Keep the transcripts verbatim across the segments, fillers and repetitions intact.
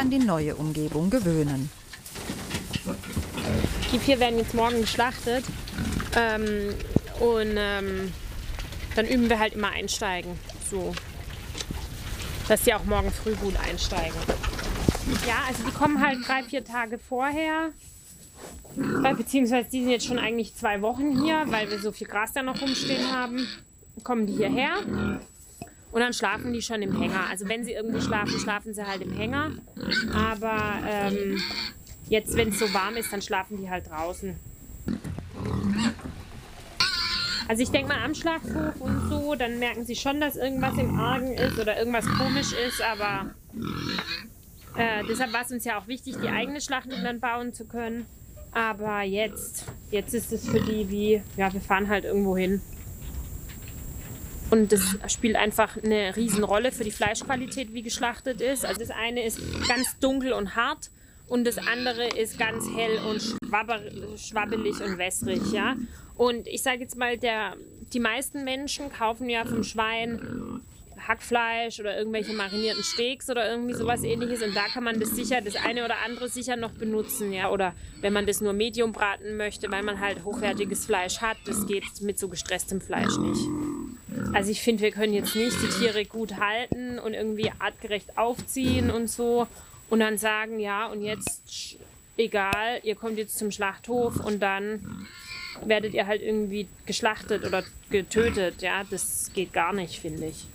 an die neue Umgebung gewöhnen. Die vier werden jetzt morgen geschlachtet. Ähm, und ähm, dann üben wir halt immer einsteigen. So, dass die auch morgen früh gut einsteigen. Ja, also die kommen halt drei, vier Tage vorher. Beziehungsweise die sind jetzt schon eigentlich zwei Wochen hier, weil wir so viel Gras da noch rumstehen haben. Kommen die hierher und dann schlafen die schon im Hänger. Also wenn sie irgendwo schlafen, schlafen sie halt im Hänger. Aber ähm, jetzt, wenn es so warm ist, dann schlafen die halt draußen. Also ich denke mal am Schlachthof und so, dann merken sie schon, dass irgendwas im Argen ist oder irgendwas komisch ist. Aber äh, deshalb war es uns ja auch wichtig, die eigene Schlachtung dann bauen zu können. Aber jetzt, jetzt ist es für die wie, ja, wir fahren halt irgendwo hin. Und das spielt einfach eine Riesenrolle für die Fleischqualität, wie geschlachtet ist. Also das eine ist ganz dunkel und hart und das andere ist ganz hell und schwabber, schwabbelig und wässrig, ja. Und ich sage jetzt mal, der, die meisten Menschen kaufen ja vom Schwein Hackfleisch oder irgendwelche marinierten Steaks oder irgendwie sowas Ähnliches und da kann man das sicher, das eine oder andere sicher noch benutzen, ja, oder wenn man das nur Medium braten möchte, weil man halt hochwertiges Fleisch hat, das geht mit so gestresstem Fleisch nicht. Also ich finde, wir können jetzt nicht die Tiere gut halten und irgendwie artgerecht aufziehen und so und dann sagen, ja und jetzt egal, ihr kommt jetzt zum Schlachthof und dann werdet ihr halt irgendwie geschlachtet oder getötet, ja, das geht gar nicht, finde ich.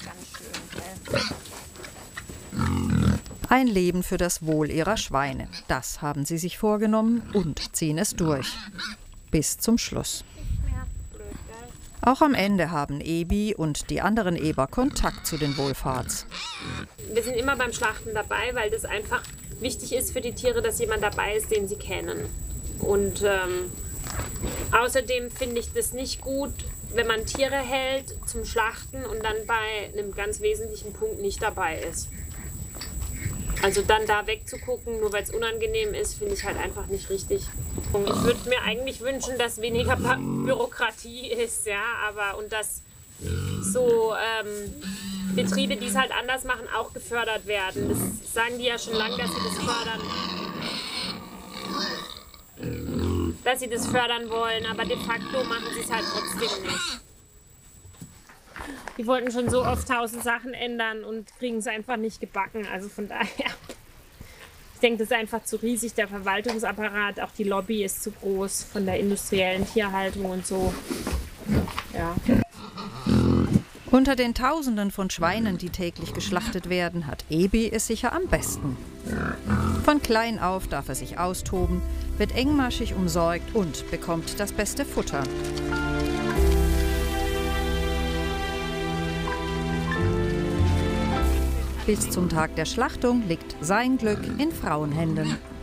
Ein Leben für das Wohl ihrer Schweine. Das haben sie sich vorgenommen und ziehen es durch. Bis zum Schluss. Auch am Ende haben Ebi und die anderen Eber Kontakt zu den Wohlfahrts. Wir sind immer beim Schlachten dabei, weil das einfach wichtig ist für die Tiere, dass jemand dabei ist, den sie kennen. Und ähm, außerdem finde ich das nicht gut, wenn man Tiere hält zum Schlachten und dann bei einem ganz wesentlichen Punkt nicht dabei ist. Also dann da wegzugucken, nur weil es unangenehm ist, finde ich halt einfach nicht richtig. Und ich würde mir eigentlich wünschen, dass weniger Bürokratie ist, ja, aber und dass so ähm, Betriebe, die es halt anders machen, auch gefördert werden. Das sagen die ja schon lange, dass sie das fördern. dass sie das fördern wollen, aber de facto machen sie es halt trotzdem nicht. Die wollten schon so oft tausend Sachen ändern und kriegen es einfach nicht gebacken. Also von daher, ich denke, das ist einfach zu riesig, der Verwaltungsapparat, auch die Lobby ist zu groß von der industriellen Tierhaltung und so. Ja. Unter den Tausenden von Schweinen, die täglich geschlachtet werden, hat Ebi es sicher am besten. Von klein auf darf er sich austoben, wird engmaschig umsorgt und bekommt das beste Futter. Bis zum Tag der Schlachtung liegt sein Glück in Frauenhänden.